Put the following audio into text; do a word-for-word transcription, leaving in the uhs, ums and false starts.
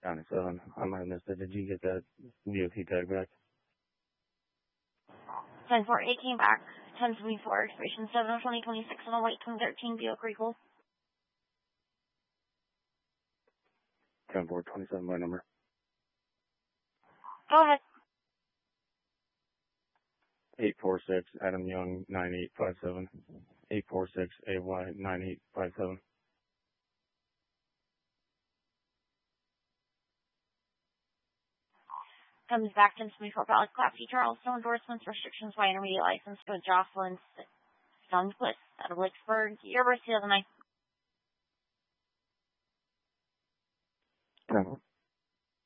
ninety-seven. I might have missed it. Did you get that V O T tag back? ten four eight came back. ten seventy-four, expiration seven of twenty twenty-six on a white twenty thirteen Buick Regal. ten four twenty-seven by number. Go ahead. eight four six Adam Young nine eight five seven. eight four six A Y nine eight five seven. Comes back ten seventy-four valid class feature, also endorsements, restrictions by intermediate license for Jocelyn Sundquist out of Lixburg. Your birthday of the night. No.